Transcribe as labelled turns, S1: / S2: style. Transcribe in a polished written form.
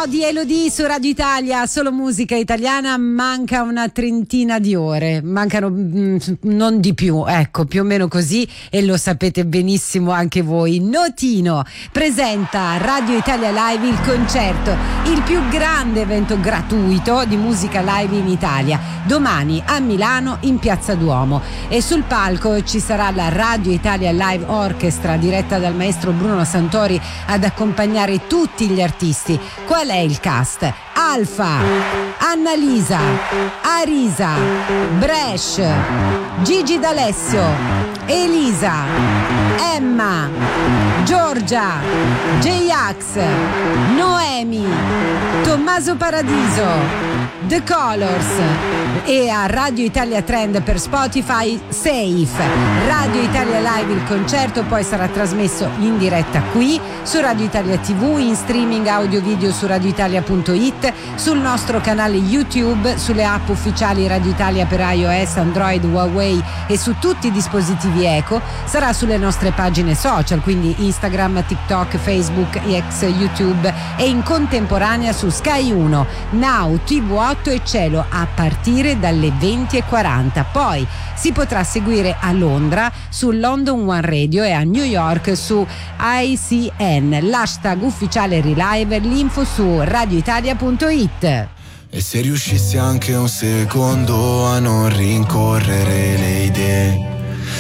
S1: di Elodie su Radio Italia, solo musica italiana. Manca una trentina di ore, mancano non di più, ecco, più o meno così, e lo sapete benissimo anche voi. Notino presenta Radio Italia Live, il concerto, il più grande evento gratuito di musica live in Italia, domani a Milano in Piazza Duomo, e sul palco ci sarà la Radio Italia Live Orchestra diretta dal maestro Bruno Santori ad accompagnare tutti gli artisti. Qual è il cast? Alfa, Annalisa, Arisa, Bresh, Gigi D'Alessio, Elisa, Emma, Giorgia, J-Ax, Noemi, Tommaso Paradiso, The Colors, e a Radio Italia Trend per Spotify Safe. Radio Italia Live, il concerto poi sarà trasmesso in diretta qui su Radio Italia TV, in streaming audio video su radioitalia.it, sul nostro canale YouTube, sulle app ufficiali Radio Italia per iOS, Android, Huawei e su tutti i dispositivi Eco. Sarà sulle nostre pagine social, quindi Instagram, TikTok, Facebook, X, YouTube, e in contemporanea su Sky 1, Now, TV8 e Cielo a partire dalle 20:40. Poi si potrà seguire a Londra su London One Radio e a New York su ICN. L'hashtag ufficiale Relive, l'info su radioitalia.it.
S2: E se riuscissi anche un secondo a non rincorrere le idee,